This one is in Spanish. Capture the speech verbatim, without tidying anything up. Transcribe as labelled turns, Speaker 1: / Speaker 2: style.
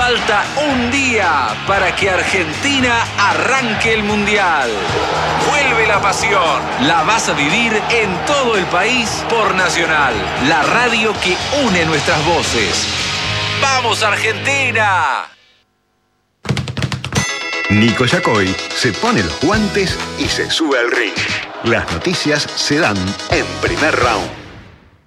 Speaker 1: Falta un día para que Argentina arranque el Mundial. Vuelve la pasión. La vas a vivir en todo el país por Nacional, la radio que une nuestras voces. ¡Vamos, Argentina!
Speaker 2: Nico Yacoy se pone los guantes y se sube al ring. Las noticias se dan en Primer Round.